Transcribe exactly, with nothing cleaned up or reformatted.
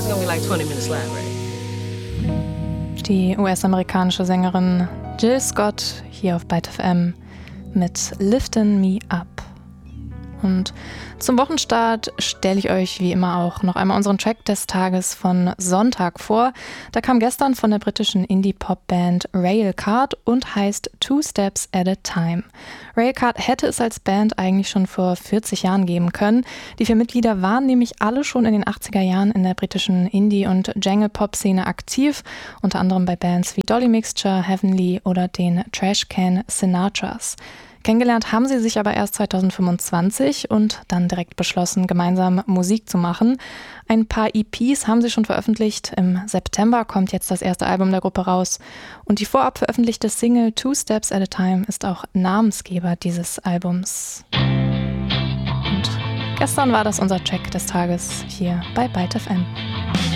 gonna be like twenty minutes live, right? Die U S-amerikanische Sängerin Jill Scott hier auf Byte F M mit Liftin' Me Up. Und zum Wochenstart stelle ich euch wie immer auch noch einmal unseren Track des Tages von Sonntag vor. Da kam gestern von der britischen Indie-Pop-Band Railcard und heißt Two Steps at a Time. Railcard hätte es als Band eigentlich schon vor vierzig Jahren geben können. Die vier Mitglieder waren nämlich alle schon in den achtziger Jahren in der britischen Indie- und Jangle-Pop-Szene aktiv, unter anderem bei Bands wie Dolly Mixture, Heavenly oder den Trashcan Sinatras. Kennengelernt haben sie sich aber erst zweitausendfünfundzwanzig und dann direkt beschlossen, gemeinsam Musik zu machen. Ein paar E Ps haben sie schon veröffentlicht. Im September kommt jetzt das erste Album der Gruppe raus. Und die vorab veröffentlichte Single Two Steps at a Time ist auch Namensgeber dieses Albums. Und gestern war das unser Track des Tages hier bei Byte F M.